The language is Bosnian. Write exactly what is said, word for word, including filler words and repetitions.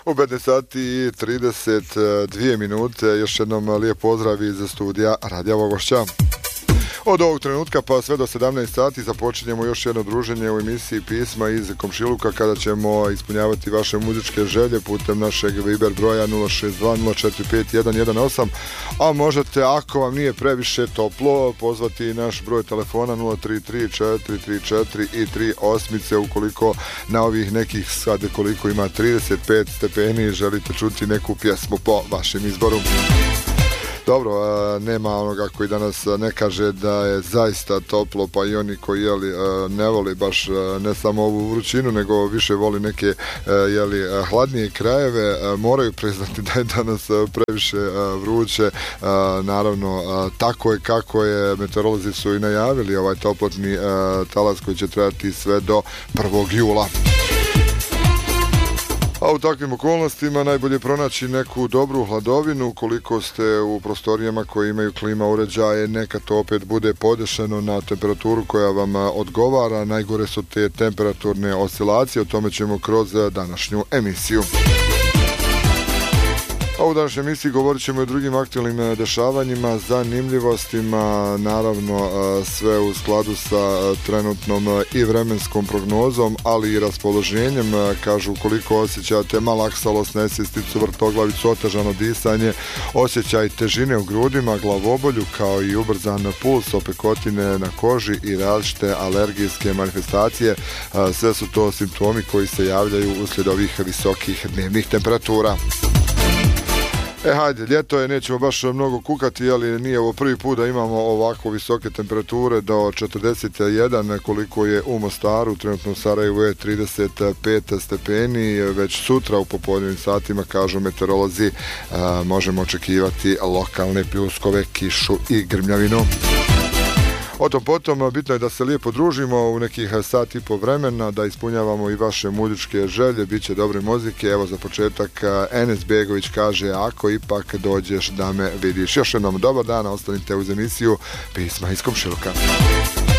U petnaest sati i trideset dvije minute, još jednom lijep pozdrav iz studija Radija Vogošća. Od ovog trenutka pa sve do sedamnaest sati započinjemo još jedno druženje u emisiji Pisma iz komšiluka, kada ćemo ispunjavati vaše muzičke želje putem našeg Viber broja nula šest dva nula četiri pet jedan jedan osam, a možete, ako vam nije previše toplo, pozvati naš broj telefona nula tri tri četiri tri četiri i tri osmice ukoliko na ovih nekih, sad koliko ima, trideset pet stepeni, želite čuti neku pjesmu po vašem izboru. Dobro, nema onoga koji danas ne kaže da je zaista toplo, pa i oni koji jeli, ne voli baš ne samo ovu vrućinu, nego više voli neke jeli, hladnije krajeve, moraju priznati da je danas previše vruće. Naravno, tako je kako je, meteorolozi su i najavili ovaj toplotni talas koji će trajati sve do prvog jula. A u takvim okolnostima najbolje pronaći neku dobru hladovinu. Ukoliko ste u prostorijama koje imaju klima uređaje, neka to opet bude podešeno na temperaturu koja vam odgovara. Najgore su te temperaturne oscilacije, o tome ćemo kroz današnju emisiju. A u današnjoj emisiji govorit ćemo i o drugim aktualnim dešavanjima, zanimljivostima, naravno sve u skladu sa trenutnom i vremenskom prognozom, ali i raspoloženjem. Kažu, ukoliko osjećate malaksalost, nesvjesticu, vrtoglavicu, otežano disanje, osjećaj težine u grudima, glavobolju, kao i ubrzan puls, opekotine na koži i različite alergijske manifestacije, sve su to simptomi koji se javljaju uslijed ovih visokih dnevnih temperatura. E hajde, ljeto je, nećemo baš mnogo kukati, ali nije ovo prvi put da imamo ovako visoke temperature do četrdeset jedan, koliko je u Mostaru, trenutno u Sarajevu je trideset pet stepeni, već sutra u popodnevnim satima, kažu meteorolozi, možemo očekivati lokalne pljuskove, kišu i grmljavinu. O tom potom, bitno je da se lijepo družimo u nekih sat i po vremena, da ispunjavamo i vaše muzičke želje, bit će dobre muzike. Evo za početak Enes Begović kaže: ako ipak dođeš da me vidiš. Još jednom dobar dan, ostanite uz emisiju Pisma iz komšiluka.